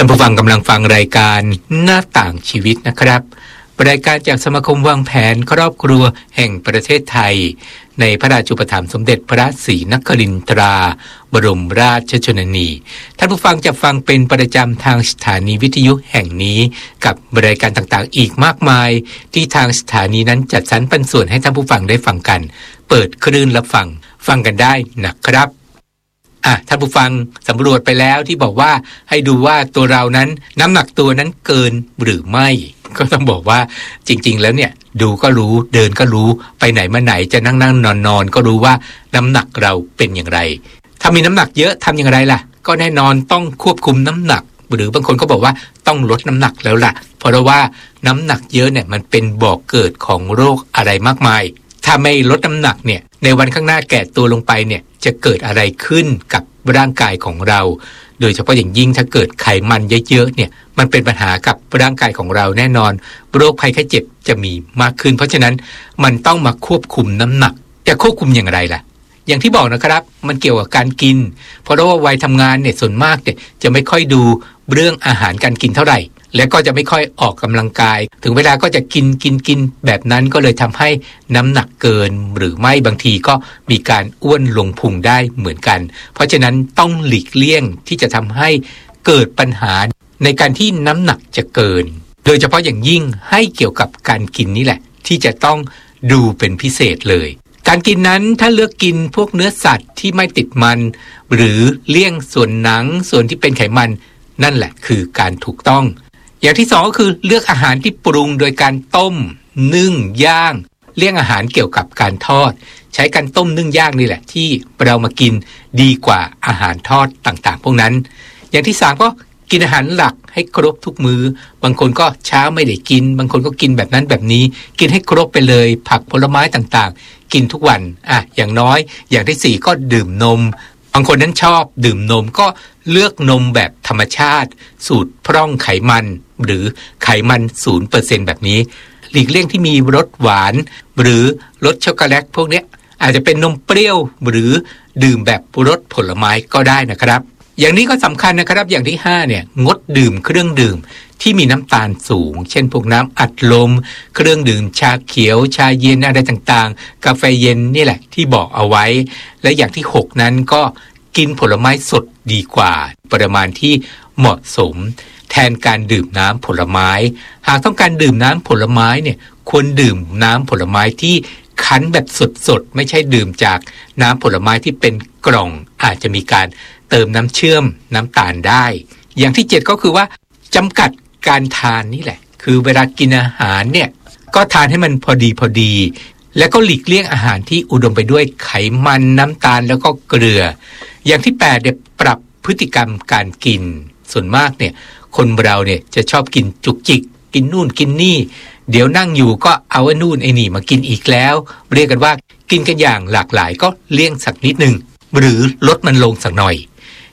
านผู้ฟังกำลังฟังรายการหน้าต่างชีวิตนะครับรายการจากสมาคมวางแผนครอบครัวแห่งประเทศไทยในพระราชูปถัมภ์สมเด็จพระศรีนครินทราบรมราชชนนีท่านผู้ฟังจะฟังเป็นประจำทางสถานีวิทยุแห่งนี้กับรายการต่างๆอีกมากมายที่ทางสถานีนั้นจัดสรรปันส่วนให้ท่านผู้ฟังได้ฟังกันเปิดคลื่นรับฟังกันได้นะครับท่านผู้ฟังสำรวจไปแล้วที่บอกว่าให้ดูว่าตัวเรานั้นน้ำหนักตัวนั้นเกินหรือไม่ก็ต้องบอกว่าจริงๆแล้วเนี่ยดูก็รู้เดินก็รู้ไปไหนมาไหนจะนั่งนอนก็รู้ว่าน้ำหนักเราเป็นอย่างไรถ้ามีน้ำหนักเยอะทำอย่างไรล่ะก็แน่นอนต้องควบคุมน้ำหนักหรือบางคนก็บอกว่าต้องลดน้ำหนักแล้วล่ะเพราะว่าน้ำหนักเยอะเนี่ยมันเป็นบ่อกเกิดของโรคอะไรมากมายถ้าไม่ลดน้ำหนักเนี่ยในวันข้างหน้าแก่ตัวลงไปเนี่ยจะเกิดอะไรขึ้นกับร่างกายของเราโดยเฉพาะอย่างยิ่งถ้าเกิดไขมันเยอะๆเนี่ยมันเป็นปัญหากับร่างกายของเราแน่นอนโรคภัยไข้เจ็บจะมีมากขึ้นเพราะฉะนั้นมันต้องมาควบคุมน้ำหนักจะควบคุมอย่างไรล่ะอย่างที่บอกนะครับมันเกี่ยวกับการกินเพราะว่าวัยทำงานเนี่ยส่วนมากเนี่ยจะไม่ค่อยดูเรื่องอาหารการกินเท่าไหร่และก็จะไม่ค่อยออกกำลังกายถึงเวลาก็จะกินแบบนั้นก็เลยทำให้น้ำหนักเกินหรือไม่บางทีก็มีการอ้วนลงพุงได้เหมือนกันเพราะฉะนั้นต้องหลีกเลี่ยงที่จะทำให้เกิดปัญหาในการที่น้ำหนักจะเกินโดยเฉพาะอย่างยิ่งให้เกี่ยวกับการกินนี่แหละที่จะต้องดูเป็นพิเศษเลยการกินนั้นถ้าเลือกกินพวกเนื้อสัตว์ที่ไม่ติดมันหรือเลี่ยงส่วนหนังส่วนที่เป็นไขมันนั่นแหละคือการถูกต้องอย่างที่สองก็คือเลือกอาหารที่ปรุงโดยการต้มนึ่งย่างเลี่ยงอาหารเกี่ยวกับการทอดใช้การต้มนึ่งย่างนี่แหละที่เรามากินดีกว่าอาหารทอดต่างๆพวกนั้นอย่างที่สามก็กินอาหารหลักให้ครบทุกมื้อบางคนก็เช้าไม่ได้กินบางคนก็กินแบบนั้นแบบนี้กินให้ครบไปเลยผักผลไม้ต่างๆกินทุกวันอย่างน้อยอย่างที่สี่ก็ดื่มนมบางคนนั้นชอบดื่มนมก็เลือกนมแบบธรรมชาติสูตรพร่องไขมันหรือไขมัน 0% แบบนี้หลีกเลี่ยงที่มีรสหวานหรือรสช็อกโกแลตพวกนี้อาจจะเป็นนมเปรี้ยวหรือดื่มแบบรสผลไม้ก็ได้นะครับอย่างนี้ก็สำคัญนะครับอย่างที่5เนี่ยงดดื่มเครื่องดื่มที่มีน้ำตาลสูงเช่นพวกน้ำอัดลมเครื่องดื่มชาเขียวชาเย็นอะไรต่างๆกาแฟเย็นนี่แหละที่บอกเอาไว้และอย่างที่6นั้นก็กินผลไม้สดดีกว่าปริมาณที่เหมาะสมแทนการดื่มน้ำผลไม้หากต้องการดื่มน้ำผลไม้เนี่ยควรดื่มน้ำผลไม้ที่คั้นแบบสดๆไม่ใช่ดื่มจากน้ำผลไม้ที่เป็นกล่องอาจจะมีการเติมน้ำเชื่อมน้ำตาลได้อย่างที่7ก็คือว่าจำกัดการทานนี่แหละคือเวลากินอาหารเนี่ยก็ทานให้มันพอดีแล้วก็หลีกเลี่ยงอาหารที่อุดมไปด้วยไขมันน้ำตาลแล้วก็เกลืออย่างที่8เนี่ยปรับพฤติกรรมการกินส่วนมากเนี่ยคนเราเนี่ยจะชอบกินจุกจิกกินนู่นกินนี่เดี๋ยวนั่งอยู่ก็เอาไอ้นู่นไอ้นี่มากินอีกแล้วเรียกกันว่ากินกันอย่างหลากหลายก็เลี่ยงสักนิดนึงหรือลดมันลงสักหน่อย